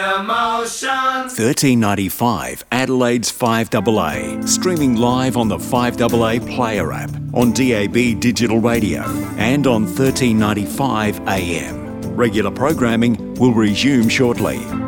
emotion. 1395 Adelaide's 5AA, streaming live on the 5AA Player app, on DAB digital radio and on 1395 AM. Regular programming will resume shortly.